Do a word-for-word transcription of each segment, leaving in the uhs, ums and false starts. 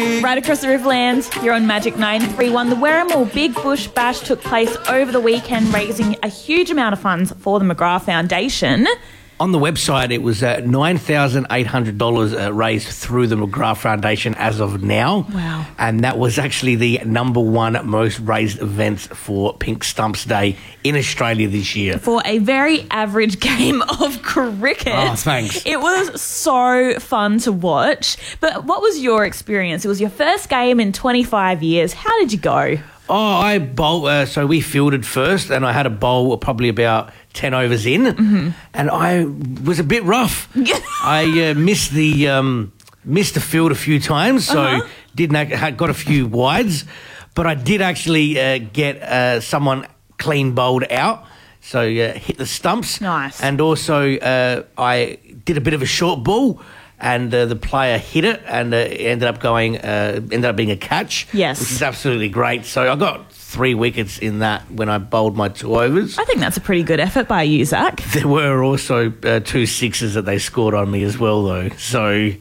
Right across the Riverlands, you're on Magic nine three one. The Werrimore Big Bush Bash took place over the weekend, raising a huge amount of funds for the McGrath Foundation. On the website, it was uh, nine thousand eight hundred dollars uh, raised through the McGrath Foundation as of now. Wow. And that was actually the number one most raised events for Pink Stumps Day in Australia this year. For a very average game of cricket. Oh, thanks. It was so fun to watch. But what was your experience? It was your first game in twenty-five years. How did you go? Oh, I bowled, uh, so we fielded first, and I had a bowl probably about ten overs in, mm-hmm. and I was a bit rough. I uh, missed the um, missed the field a few times, so uh-huh. didn't had got a few wides, but I did actually uh, get uh, someone clean bowled out, so uh, hit the stumps. Nice. And also uh, I did a bit of a short ball. And uh, the player hit it, and uh, it ended up going, uh, ended up being a catch. Yes, which is absolutely great. So I got three wickets in that when I bowled my two overs. I think that's a pretty good effort by you, Zach. There were also uh, two sixes that they scored on me as well, though. So,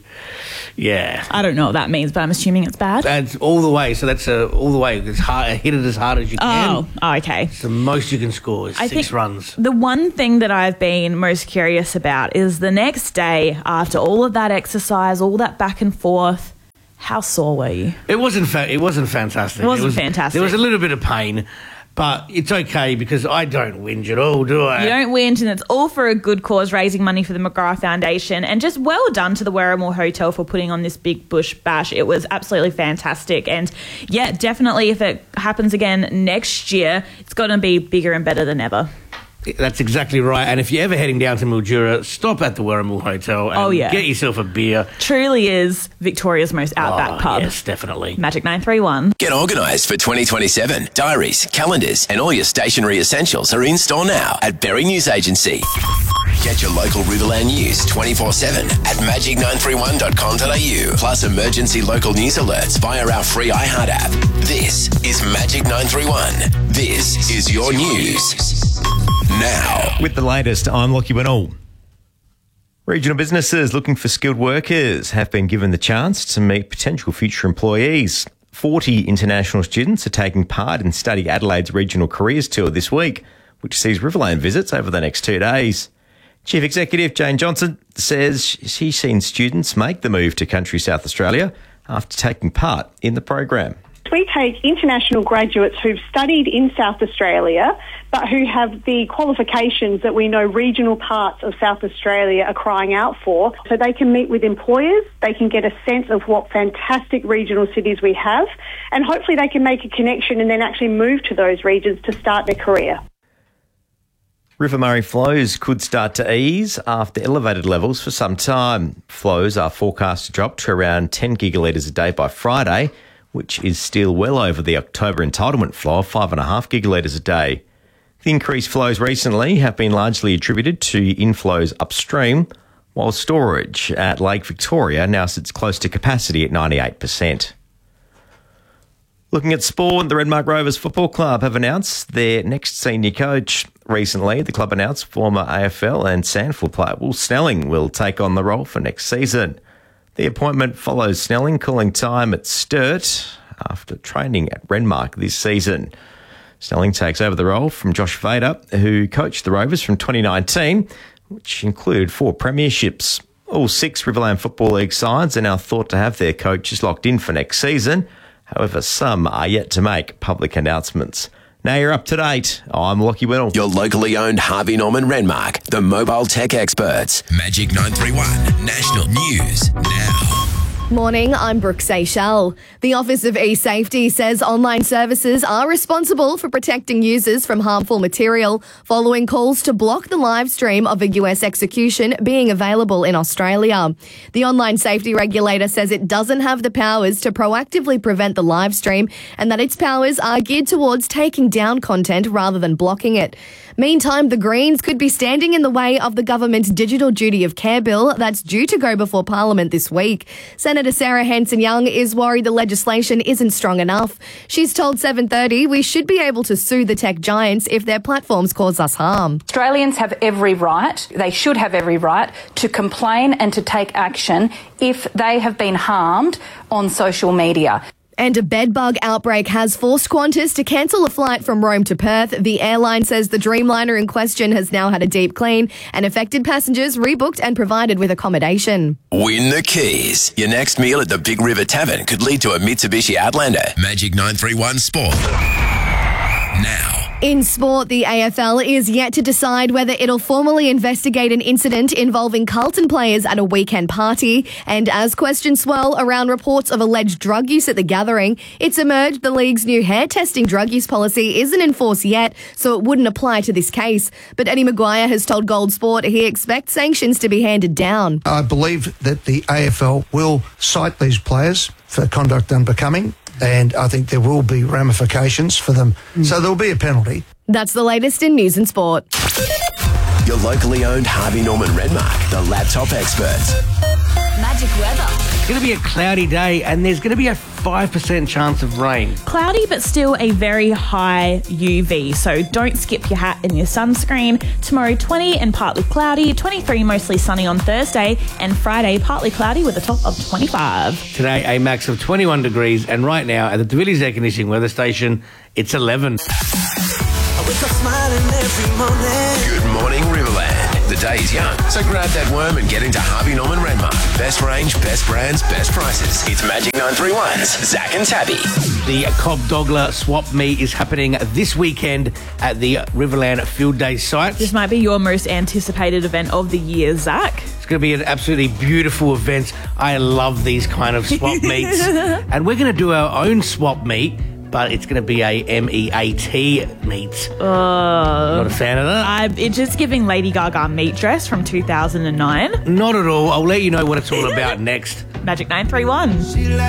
yeah, I don't know what that means, but I'm assuming it's bad. That's all the way. So that's uh, all the way. It's hard, hit it as hard as you can. Oh, oh okay. It's the most you can score is I six think runs. The one thing that I've been most curious about is the next day after all of that exercise, all that back and forth. How sore were you? It wasn't. Fa- it wasn't fantastic. It wasn't it was, fantastic. There was a little bit of pain, but it's okay because I don't whinge at all, do I? You don't whinge, and it's all for a good cause, raising money for the McGrath Foundation. And just well done to the Werrimore Hotel for putting on this Big Bush Bash. It was absolutely fantastic. And yeah, definitely if it happens again next year, it's going to be bigger and better than ever. That's exactly right. And if you're ever heading down to Mildura, stop at the Werrimore Hotel and oh, yeah. get yourself a beer. Truly is Victoria's most outback oh, pub. Yes, definitely. Magic nine three one. Get organised for twenty twenty-seven. Diaries, calendars and all your stationery essentials are in store now at Berry News Agency. Get your local Riverland news twenty-four seven at magic nine three one dot com dot a u. Plus emergency local news alerts via our free iHeart app. This is Magic nine three one. This is your news. Now. With the latest, I'm Lockie Winnell. Regional businesses looking for skilled workers have been given the chance to meet potential future employees. forty international students are taking part in Study Adelaide's Regional Careers Tour this week, which sees Riverland visits over the next two days. Chief Executive Jane Johnson says she's seen students make the move to country South Australia after taking part in the program. We take international graduates who've studied in South Australia but who have the qualifications that we know regional parts of South Australia are crying out for, so they can meet with employers, they can get a sense of what fantastic regional cities we have, and hopefully they can make a connection and then actually move to those regions to start their career. River Murray flows could start to ease after elevated levels for some time. Flows are forecast to drop to around ten gigalitres a day by Friday, which is still well over the October entitlement flow of five point five gigalitres a day. The increased flows recently have been largely attributed to inflows upstream, while storage at Lake Victoria now sits close to capacity at ninety-eight percent. Looking at sport, the Redmark Rovers Football Club have announced their next senior coach. Recently, the club announced former A F L and Sandford player Will Snelling will take on the role for next season. The appointment follows Snelling calling time at Sturt after training at Redmark this season. Snelling takes over the role from Josh Vader, who coached the Rovers from twenty nineteen, which included four premierships. All six Riverland Football League sides are now thought to have their coaches locked in for next season. However, some are yet to make public announcements. Now you're up to date. I'm Lockie Winnell. Your locally owned Harvey Norman Renmark, the mobile tech experts. Magic nine three one, National News Now. Morning, I'm Brooke Seychelles. The Office of E-Safety says online services are responsible for protecting users from harmful material following calls to block the live stream of a U S execution being available in Australia. The online safety regulator says it doesn't have the powers to proactively prevent the live stream and that its powers are geared towards taking down content rather than blocking it. Meantime, the Greens could be standing in the way of the government's Digital Duty of Care bill that's due to go before Parliament this week. Senator Senator Sarah Hanson-Young is worried the legislation isn't strong enough. She's told seven thirty we should be able to sue the tech giants if their platforms cause us harm. Australians have every right, they should have every right, to complain and to take action if they have been harmed on social media. And a bedbug outbreak has forced Qantas to cancel a flight from Rome to Perth. The airline says the Dreamliner in question has now had a deep clean and affected passengers rebooked and provided with accommodation. Win the keys. Your next meal at the Big River Tavern could lead to a Mitsubishi Outlander. Magic nine three one Sport. Now. In sport, the A F L is yet to decide whether it'll formally investigate an incident involving Carlton players at a weekend party. And as questions swirl around reports of alleged drug use at the gathering, it's emerged the league's new hair testing drug use policy isn't enforced yet, so it wouldn't apply to this case. But Eddie Maguire has told Gold Sport he expects sanctions to be handed down. I believe that the A F L will cite these players for conduct unbecoming, and I think there will be ramifications for them. Mm. So there'll be a penalty. That's the latest in news and sport. Your locally owned Harvey Norman Redmark, the laptop experts. Magic weather. It's going to be a cloudy day and there's going to be a five percent chance of rain. Cloudy, but still a very high U V, so don't skip your hat and your sunscreen. Tomorrow, twenty and partly cloudy, twenty-three mostly sunny on Thursday, and Friday, partly cloudy with a top of twenty-five. Today, a max of twenty-one degrees, and right now at the Davilli's Air Conditioning Weather Station, it's eleven. Good morning, Riverland. The day is young, so grab that worm and get into Harvey Norman Redmark. Best range, best brands, best prices. It's Magic nine three one's Zach and Tabby. The Cobb Dogler Swap Meet is happening this weekend at the Riverland Field Day site. This might be your most anticipated event of the year, Zach. It's going to be an absolutely beautiful event. I love these kind of swap meets. And we're going to do our own swap meet, but it's going to be a M E A T meet. Uh, Not a fan of that? I, it's just giving Lady Gaga meat dress from two thousand nine. Not at all. I'll let you know what it's all about next. Magic nine three one.